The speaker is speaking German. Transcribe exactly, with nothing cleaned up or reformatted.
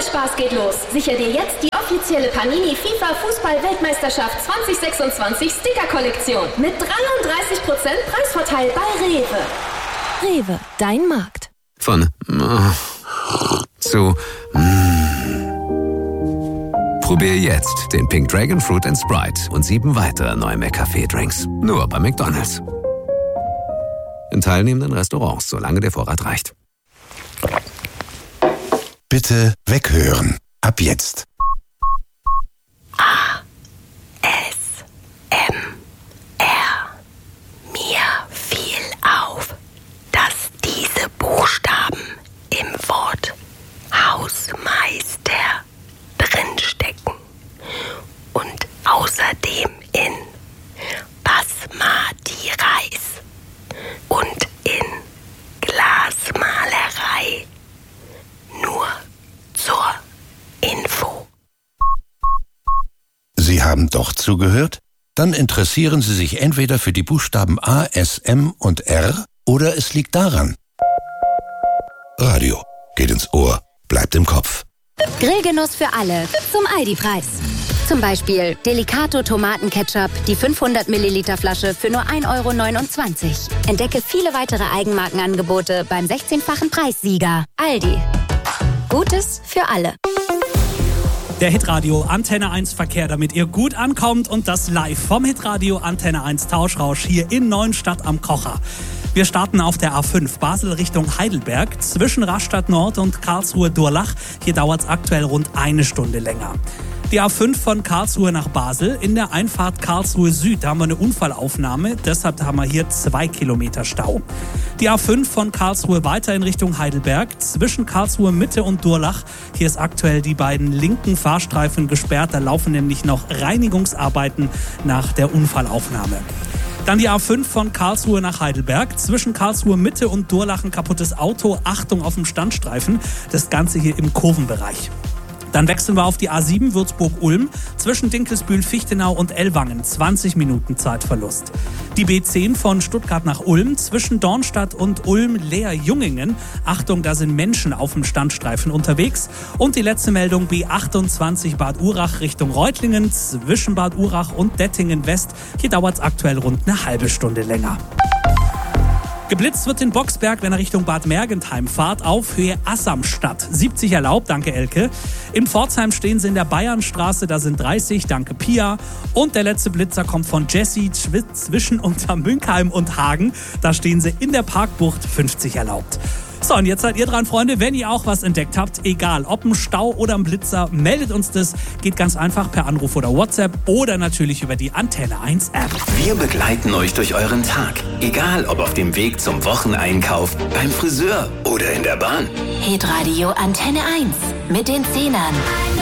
Spaß geht los. Sicher dir jetzt die offizielle Panini FIFA Fußball-Weltmeisterschaft zwanzig sechsundzwanzig Sticker-Kollektion mit dreiunddreißig Prozent Preisvorteil bei Rewe. Rewe, dein Markt. Von äh, zu mm. Probier jetzt den Pink Dragon Fruit and Sprite und sieben weitere neue McCafé-Drinks. Nur bei McDonald's. In teilnehmenden Restaurants, solange der Vorrat reicht. Bitte weghören. Ab jetzt. A. S. M. R. Mir fiel auf, dass diese Buchstaben im Wort Hausmeister drinstecken und außerdem in Basmati-Reis und in Glasmalerei. Nur zur Info. Sie haben doch zugehört? Dann interessieren Sie sich entweder für die Buchstaben A, S, M und R oder es liegt daran. Radio geht ins Ohr, bleibt im Kopf. Grillgenuss für alle zum Aldi-Preis. Zum Beispiel Delicato Tomatenketchup, die fünfhundert Milliliter Flasche für nur ein Euro neunundzwanzig. Entdecke viele weitere Eigenmarkenangebote beim sechzehnfachen Preissieger. Aldi. Gutes für alle. Der Hitradio Antenne eins Verkehr, damit ihr gut ankommt und das live vom Hitradio Antenne eins Tauschrausch hier in Neuenstadt am Kocher. Wir starten auf der A fünf Basel Richtung Heidelberg zwischen Rastatt Nord und Karlsruhe-Durlach. Hier dauert es aktuell rund eine Stunde länger. Die A fünf von Karlsruhe nach Basel. In der Einfahrt Karlsruhe Süd da haben wir eine Unfallaufnahme. Deshalb haben wir hier zwei Kilometer Stau. Die A fünf von Karlsruhe weiter in Richtung Heidelberg. Zwischen Karlsruhe Mitte und Durlach. Hier ist aktuell die beiden linken Fahrstreifen gesperrt. Da laufen nämlich noch Reinigungsarbeiten nach der Unfallaufnahme. Dann die A fünf von Karlsruhe nach Heidelberg. Zwischen Karlsruhe Mitte und Durlach ein kaputtes Auto. Achtung auf dem Standstreifen. Das Ganze hier im Kurvenbereich. Dann wechseln wir auf die A sieben Würzburg-Ulm zwischen Dinkelsbühl, Fichtenau und Ellwangen. zwanzig Minuten Zeitverlust. Die B zehn von Stuttgart nach Ulm zwischen Dornstadt und Ulm-Leer-Jungingen. Achtung, da sind Menschen auf dem Standstreifen unterwegs. Und die letzte Meldung B achtundzwanzig Bad Urach Richtung Reutlingen zwischen Bad Urach und Dettingen West. Hier dauert es aktuell rund eine halbe Stunde länger. Geblitzt wird in Boxberg, wenn er Richtung Bad Mergentheim fahrt, auf Höhe Assamstadt. siebzig erlaubt, danke Elke. In Pforzheim stehen sie in der Bayernstraße, da sind dreißig, danke Pia. Und der letzte Blitzer kommt von Jessie zwischen Untermünkheim und Hagen. Da stehen sie in der Parkbucht, fünfzig erlaubt. So, und jetzt seid ihr dran, Freunde. Wenn ihr auch was entdeckt habt, egal ob ein Stau oder ein Blitzer, meldet uns das. Geht ganz einfach per Anruf oder WhatsApp oder natürlich über die Antenne eins App. Wir begleiten euch durch euren Tag. Egal ob auf dem Weg zum Wocheneinkauf, beim Friseur oder in der Bahn. Hitradio Antenne eins mit den Zehnern.